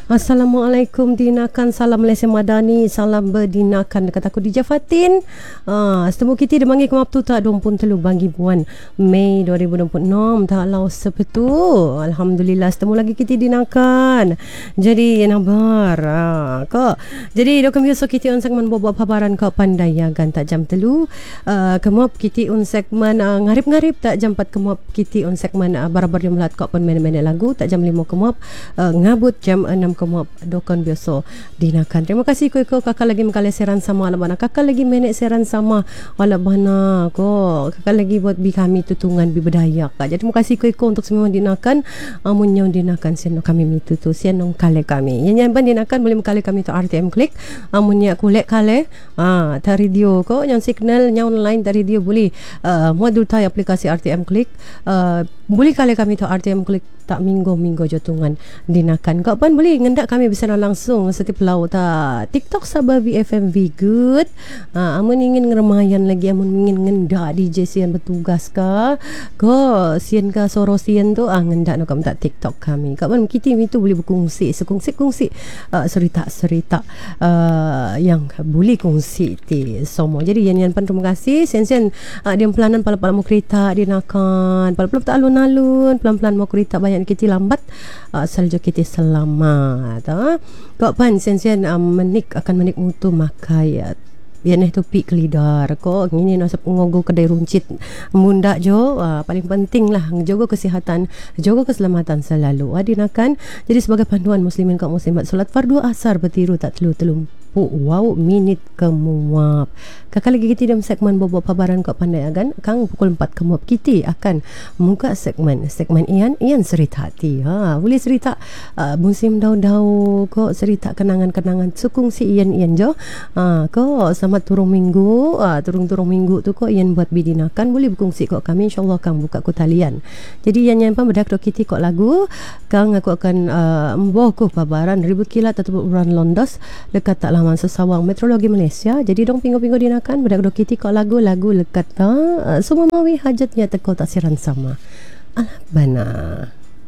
Assalamualaikum dinakan, salam Malaysia Madani, salam berdinakan dekat aku Dija Fatin. Setemu kita dimanggil kemap tu tak 23 bagi bulan Mei 2026 tak lau sepetu. Alhamdulillah setemu lagi kita dinakan. Jadi nabar kok. Jadi dokam biasa kita on segmen bobo paparan kau pandayagan tak jam telu. Kemap kita on segmen ngarip-ngarip tak jam 4 kemap kita on segmen barabar jam lat kau pun mene-mene lagu tak jam 5 kemap ngabut jam 6 kemap dokon biasa dinakan. Terima kasih ko kakak lagi mengkali seran sama alabana. Kakak lagi menek seran sama alabana ko. Kakak lagi buat bi kami tutungan bi berdaya kak. Jadi terima kasih ko untuk semua dinakan. Amun yang dinakan sian kami mitu tu sian nong kale kami. Yang ban dinakan boleh mengkali kami tu RTM klik. Amun ya kulek kale ta radio ko yang signal nya online ta radio boleh modul tai aplikasi RTM klik. Boleh kali kami tu RTM klik tak minggu jotungan dinakan. Kau pun boleh ngendak kami bisa langsung setiap lau ta TikTok Sabah VFM V good. Amun ingin ngeremayan lagi, amun ingin ngendak DJ sian bertugas ka. Ko sian ka soro sian tu ngendak no kam tak TikTok kami. Kau pun kita itu boleh berkongsi sekongsi cerita-cerita yang boleh kongsi ti semua. Jadi yan pun terima kasih sian dia pelanan pala-pala mau kereta dinakan. Pala-pala tak alun-alun, pelan-pelan mau kereta banyak kita lambat salju kita selamat kau pan sen-sen akan menik mutu makai biar tu pik kelidar kok ini nasab ngogo kedai runcit munda jo paling penting lah jaga kesihatan, jaga keselamatan selalu adinakan. Jadi sebagai panduan muslimin kau muslimat solat fardu asar bertiru tak telu wow minit kemuap. Kakak lagi kita dalam segmen bobo pabaran kau pandai agan kang pukul 4 kemuap kita akan muka segmen ian cerita hati. Boleh cerita musim dau kau cerita kenangan-kenangan sukung si ian jo. Kau selamat turun minggu tu kau ian buat bidinakan boleh berkongsi kau kami insyaallah kang buka ku talian. Jadi yang pun bedak kita kau lagu kang aku akan membawa ku pabaran ribu kilat atau uran londos dekat tak laman sesawang meteorologi Malaysia. Jadi dong pingo-pingo dinakan bedak kita kau lagu lekat semua mawi hajatnya teko tak siran sama. Alah bana.